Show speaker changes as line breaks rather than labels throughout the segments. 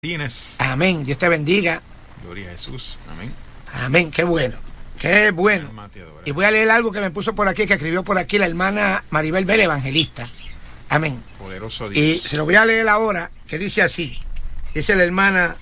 Tienes.
Amén. Dios te bendiga.
Gloria a Jesús. Amén.
Amén. Qué bueno. Qué bueno. Y voy a leer algo que me puso por aquí, que escribió por aquí la hermana Maribel Vélez, evangelista. Amén.
Poderoso Dios.
Y se lo voy a leer ahora, que dice así. Dice la hermana: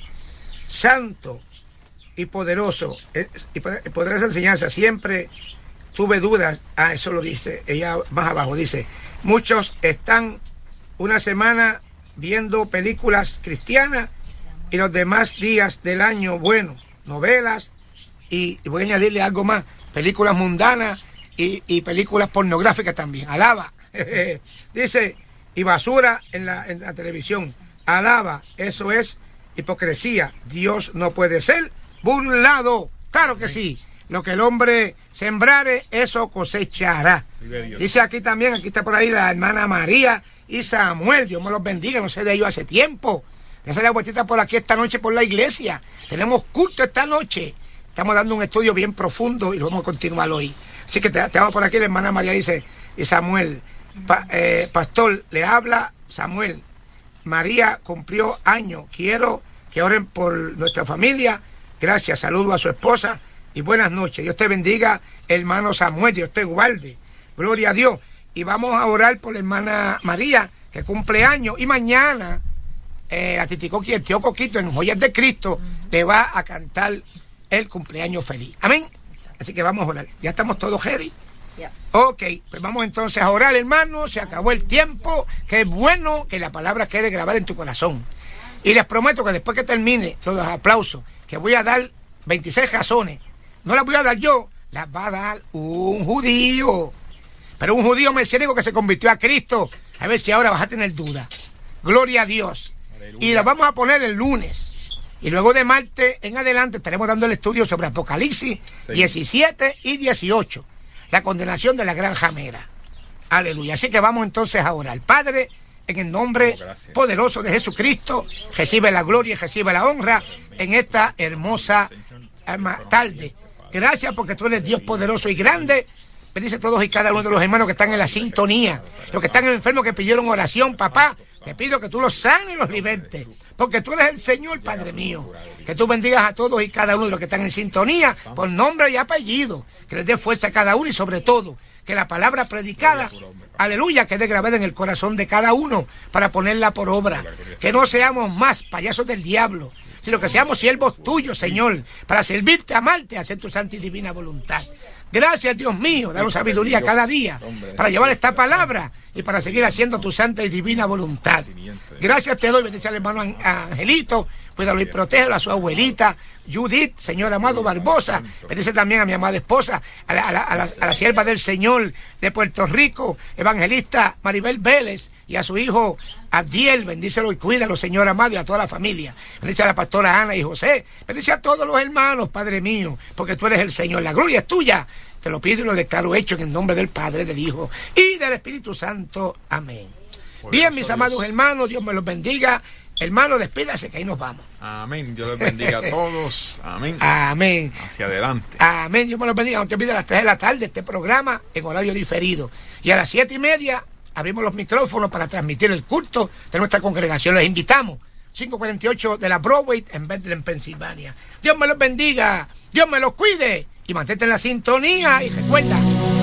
santo y poderoso, y poderosa enseñanza. Siempre tuve dudas. Eso lo dice ella más abajo. Dice: muchos están una semana viendo películas cristianas y los demás días del año, bueno, novelas, y voy a añadirle algo más, películas mundanas y películas pornográficas también. Alaba. Dice: y basura en la televisión. Alaba. Eso es hipocresía. Dios no puede ser burlado. Claro que sí. Lo que el hombre sembrare, eso cosechará. Dice aquí también, aquí está por ahí la hermana María y Samuel. Dios me los bendiga, no sé de ellos hace tiempo. Dense la vueltita por aquí esta noche por la iglesia. Tenemos culto esta noche. Estamos dando un estudio bien profundo y lo vamos a continuar hoy. Así que te vamos por aquí. La hermana María dice: y Samuel, pastor, le habla Samuel. María cumplió años. Quiero que oren por nuestra familia. Gracias. Saludo a su esposa y buenas noches. Dios te bendiga, hermano Samuel. Dios te guarde. Gloria a Dios. Y vamos a orar por la hermana María, que cumple años. Y mañana la Titicoqui, el tío Coquito, en Joyas de Cristo, le va a cantar el cumpleaños feliz. Amén. Así que vamos a orar. ¿Ya estamos todos ready? Yeah. Ok, pues vamos entonces a orar, hermano. Se acabó el tiempo. Qué bueno que la palabra quede grabada en tu corazón. Y les prometo que después que termine todos los aplausos, que voy a dar 26 razones. No las voy a dar yo, las va a dar un judío. Pero un judío mesiánico que se convirtió a Cristo. A ver si ahora vas a tener duda. Gloria a Dios. Aleluya. Y las vamos a poner el lunes. Y luego de martes en adelante estaremos dando el estudio sobre Apocalipsis 17 y 18. La condenación de la gran ramera. Aleluya. Así que vamos entonces a orar. Padre, en el nombre poderoso de Jesucristo, recibe la gloria y recibe la honra en esta hermosa tarde. Gracias porque tú eres Dios poderoso y grande. Bendice a todos y cada uno de los hermanos que están en la sintonía. Los que están enfermos, que pidieron oración, papá, te pido que tú los sanes y los libertes. Porque tú eres el Señor, Padre mío. Que tú bendigas a todos y cada uno de los que están en sintonía, por nombre y apellido. Que les dé fuerza a cada uno y sobre todo, que la palabra predicada, aleluya, quede grabada en el corazón de cada uno para ponerla por obra. Que no seamos más payasos del diablo, sino que seamos siervos tuyos, Señor, para servirte, amarte, hacer tu santa y divina voluntad. Gracias, Dios mío, danos sabiduría cada día para llevar esta palabra y para seguir haciendo tu santa y divina voluntad. Gracias te doy, bendice al hermano Angelito, cuídalo y protégelo, a su abuelita Judith, Señor amado Barbosa, bendice también a mi amada esposa, a la sierva del Señor de Puerto Rico, evangelista Maribel Vélez, y a su hijo Abdiel, bendícelo y cuídalo, Señor amado, y a toda la familia. Bendice a la pastora Ana y José, bendice a todos los hermanos, Padre mío, porque tú eres el Señor, la gloria es tuya. Te lo pido y lo declaro hecho en el nombre del Padre, del Hijo y del Espíritu Santo. Amén. Bien, mis amados hermanos, Dios me los bendiga. Hermano, despídase que ahí nos vamos. Amén. Dios les bendiga a todos. Amén. Amén. Hacia adelante. Amén. Dios me los bendiga. No te olvides a las 3 de la tarde este programa en horario diferido. Y a las 7:30 abrimos los micrófonos para transmitir el culto de nuestra congregación. Les invitamos. 548 de la Broadway en Bethlehem, Pensilvania. Dios me los bendiga. Dios me los cuide. Y mantente en la sintonía. Y recuerda,